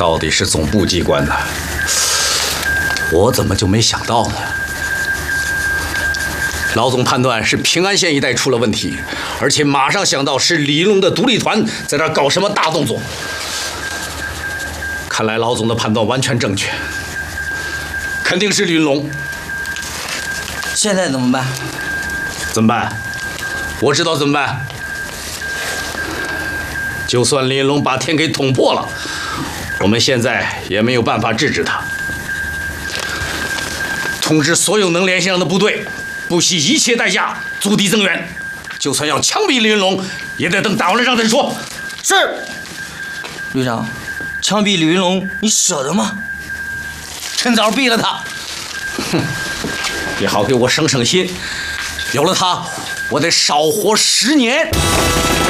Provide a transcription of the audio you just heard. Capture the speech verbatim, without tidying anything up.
到底是总部机关呢，我怎么就没想到呢？老总判断是平安县一带出了问题，而且马上想到是李云龙的独立团在这儿搞什么大动作。看来老总的判断完全正确，肯定是李云龙。 现在怎么办？ 怎么办？我知道怎么办。就算李云龙把天给捅破了，我们现在也没有办法制止他。通知所有能联系上的部队，不惜一切代价阻敌增援，就算要枪毙李云龙，也得等打完了仗再说。 是，旅长，枪毙李云龙，你舍得吗？趁早毙了他。 哼，也好给我省省心。有了他，我得少活十年。